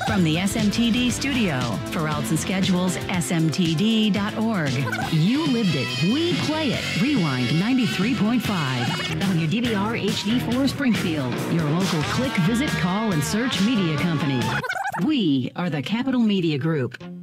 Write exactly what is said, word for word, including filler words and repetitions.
From the S M T D studio, for routes and schedules, S M T D dot org. You lived it. We play it. Rewind ninety-three point five. W D B R H D four Springfield, your local click, visit, call, and search media company. We are the Capital Media Group.